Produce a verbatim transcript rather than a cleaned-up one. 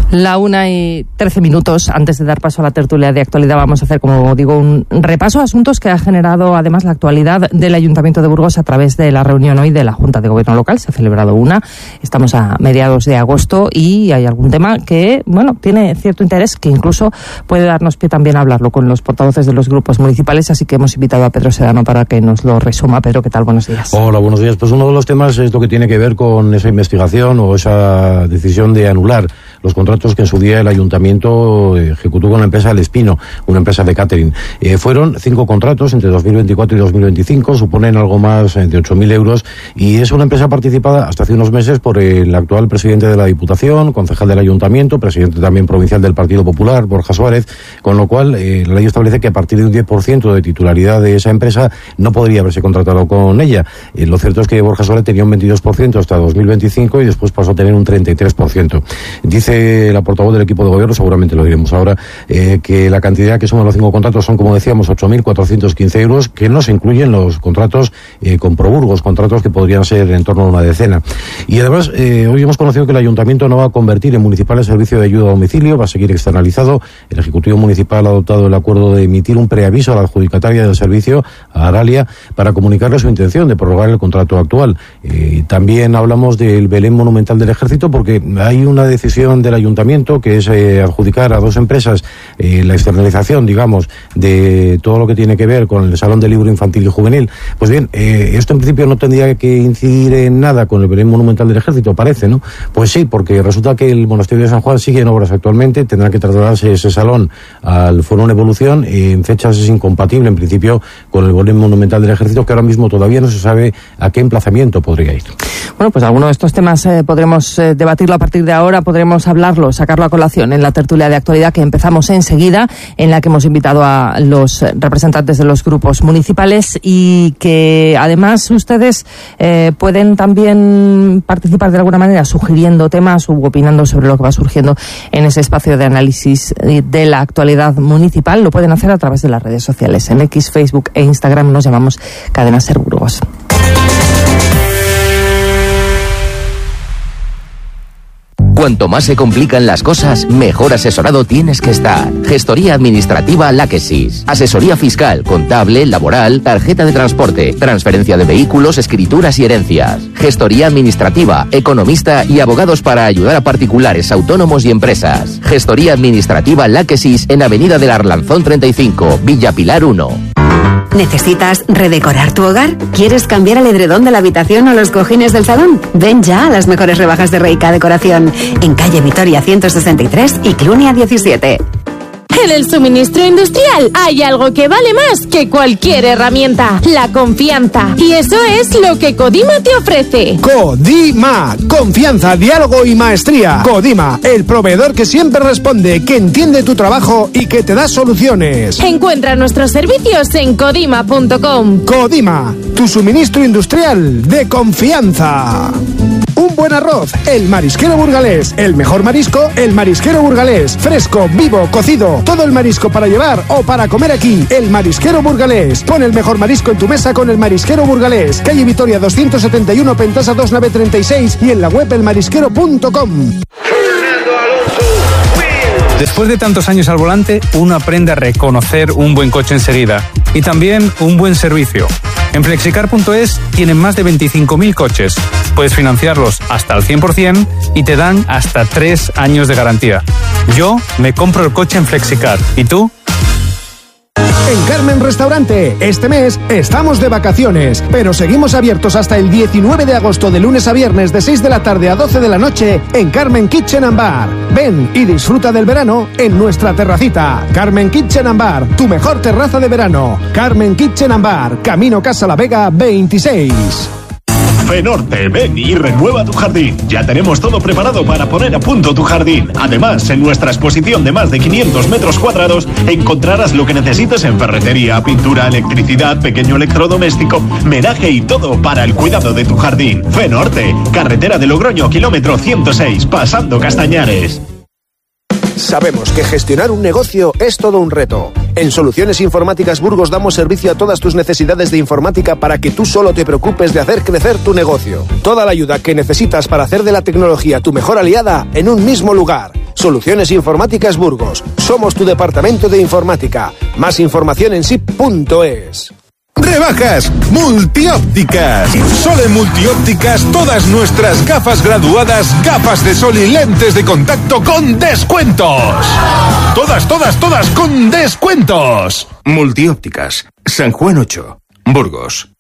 La una y trece minutos. Antes de dar paso a la tertulia de actualidad, vamos a hacer, como digo, un repaso a asuntos que ha generado además la actualidad del Ayuntamiento de Burgos a través de la reunión hoy de la Junta de Gobierno Local. Se ha celebrado una. Estamos a mediados de agosto y hay algún tema que, bueno, tiene cierto interés, que incluso puede darnos pie también a hablarlo con los portavoces de los grupos municipales. Así que hemos invitado a Pedro Sedano para que nos lo resuma. Pedro, ¿qué tal? Buenos días. Hola, buenos días. Pues uno de los temas es lo que tiene que ver con esa investigación o esa decisión de anular los contratos que en su día el Ayuntamiento ejecutó con la empresa El Espino, una empresa de catering. Eh, fueron cinco contratos entre dos mil veinticuatro y dos mil veinticinco, suponen algo más de ocho mil euros, y es una empresa participada hasta hace unos meses por el actual presidente de la Diputación, concejal del Ayuntamiento, presidente también provincial del Partido Popular, Borja Suárez, con lo cual eh, la ley establece que a partir de un diez por ciento de titularidad de esa empresa no podría haberse contratado con ella. Eh, lo cierto es que Borja Suárez tenía un veintidós por ciento hasta dos mil veinticinco y después pasó a tener un treinta y tres por ciento. Dice la portavoz del equipo de gobierno, seguramente lo diremos ahora, eh, que la cantidad que suman los cinco contratos son, como decíamos, ocho mil cuatrocientos quince euros, que no se incluyen los contratos eh, con Proburgos, contratos que podrían ser en torno a una decena. Y además, eh, hoy hemos conocido que el Ayuntamiento no va a convertir en municipal el servicio de ayuda a domicilio, va a seguir externalizado. El Ejecutivo Municipal ha adoptado el acuerdo de emitir un preaviso a la adjudicataria del servicio, a Aralia, para comunicarle su intención de prorrogar el contrato actual. Eh, también hablamos del Belén Monumental del Ejército, porque hay una decisión del Ayuntamiento que es eh, adjudicar a dos empresas eh, la externalización, digamos, de todo lo que tiene que ver con el Salón del Libro Infantil y Juvenil. Pues bien, eh, esto en principio no tendría que incidir en nada con el Belén Monumental del Ejército, parece, ¿no? Pues sí, porque resulta que el Monasterio de San Juan sigue en obras actualmente, tendrá que trasladarse ese salón al Foro Evolución, eh, en fechas es incompatible en principio con el Belén Monumental del Ejército, que ahora mismo todavía no se sabe a qué emplazamiento podría ir. Bueno, pues alguno de estos temas eh, podremos eh, debatirlo a partir de ahora, podremos hablarlo, sacarlo a colación en la tertulia de actualidad que empezamos enseguida, en la que hemos invitado a los representantes de los grupos municipales y que además ustedes eh, pueden también participar de alguna manera sugiriendo temas u opinando sobre lo que va surgiendo en ese espacio de análisis de la actualidad municipal. Lo pueden hacer a través de las redes sociales. En X, Facebook e Instagram nos llamamos Cadena Ser Burgos. Cuanto más se complican las cosas, mejor asesorado tienes que estar. Gestoría Administrativa Láquesis. Asesoría fiscal, contable, laboral, tarjeta de transporte, transferencia de vehículos, escrituras y herencias. Gestoría Administrativa, economista y abogados para ayudar a particulares, autónomos y empresas. Gestoría Administrativa Láquesis en Avenida del Arlanzón treinta y cinco, Villa Pilar uno. ¿Necesitas redecorar tu hogar? ¿Quieres cambiar el edredón de la habitación o los cojines del salón? Ven ya a las mejores rebajas de Reika Decoración, en calle Vitoria ciento sesenta y tres y Clunia diecisiete. En el suministro industrial hay algo que vale más que cualquier herramienta: la confianza. Y eso es lo que Codima te ofrece. Codima, confianza, diálogo y maestría. Codima, el proveedor que siempre responde, que entiende tu trabajo y que te da soluciones. Encuentra nuestros servicios en codima punto com. Codima, tu suministro industrial de confianza. Un buen arroz, el Marisquero Burgalés. El mejor marisco, el Marisquero Burgalés. Fresco, vivo, cocido. Todo el marisco para llevar o para comer aquí. El Marisquero Burgalés. Pon el mejor marisco en tu mesa con el Marisquero Burgalés. Calle Vitoria doscientos setenta y uno, Pentasa dos nueve treinta y seis y en la web el marisquero punto com. Después de tantos años al volante, uno aprende a reconocer un buen coche enseguida y también un buen servicio. En flexicar punto es tienen más de veinticinco mil coches. Puedes financiarlos hasta el cien por ciento y te dan hasta tres años de garantía. Yo me compro el coche en Flexicar. ¿Y tú? En Carmen Restaurante, este mes estamos de vacaciones, pero seguimos abiertos hasta el diecinueve de agosto, de lunes a viernes, de seis de la tarde a doce de la noche, en Carmen Kitchen and Bar. Ven y disfruta del verano en nuestra terracita. Carmen Kitchen and Bar, tu mejor terraza de verano. Carmen Kitchen and Bar, Camino Casa La Vega veintiséis. Fenorte, ven y renueva tu jardín. Ya tenemos todo preparado para poner a punto tu jardín. Además, en nuestra exposición de más de quinientos metros cuadrados encontrarás lo que necesites en ferretería, pintura, electricidad, pequeño electrodoméstico, menaje y todo para el cuidado de tu jardín. Fenorte, carretera de Logroño, kilómetro ciento seis, pasando Castañares. Sabemos que gestionar un negocio es todo un reto. En Soluciones Informáticas Burgos damos servicio a todas tus necesidades de informática para que tú solo te preocupes de hacer crecer tu negocio. Toda la ayuda que necesitas para hacer de la tecnología tu mejor aliada en un mismo lugar. Soluciones Informáticas Burgos. Somos tu departamento de informática. Más información en sip punto es. Rebajas multiópticas. Solo en multiópticas todas nuestras gafas graduadas, gafas de sol y lentes de contacto con descuentos. Todas, todas, todas con descuentos. Multiópticas. San Juan ocho, Burgos.